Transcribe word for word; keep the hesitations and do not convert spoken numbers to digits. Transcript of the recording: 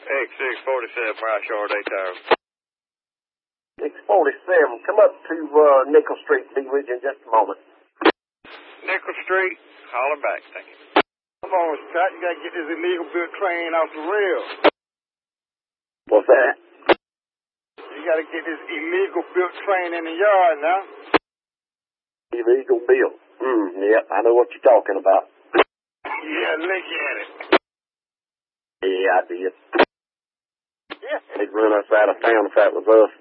X six forty-seven, Rice Yard, eight Tower. six forty-seven, come up to uh, Nickel Street, be with you in just a moment. Nickel Street, holler back, thank you. Come on, Scott, you gotta get this illegal built train off the rail. What's that? You gotta get this illegal built train in the yard now. Illegal built. Hmm, yeah, I know what you're talking about. Yeah, look at it. Yeah, I did. They'd run us out of town if that was us.